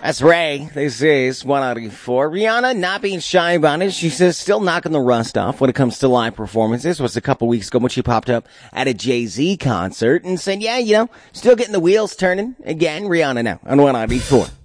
That's Ray. This is 194. Rihanna not being shy about it. She says still knocking the rust off when it comes to live performances. Was a couple weeks ago when she popped up at a Jay-Z concert and said, yeah, still getting the wheels turning. Again, Rihanna now on 194.